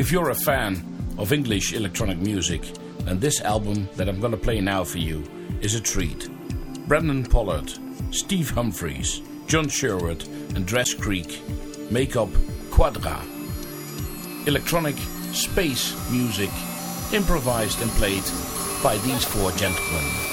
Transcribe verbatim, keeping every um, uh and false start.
If you're a fan of English electronic music, then this album that I'm going to play now for you is a treat. Brendan Pollard, Steve Humphries, John Sherwood and Dress Creek make up Quadra. Electronic space music improvised and played by these four gentlemen.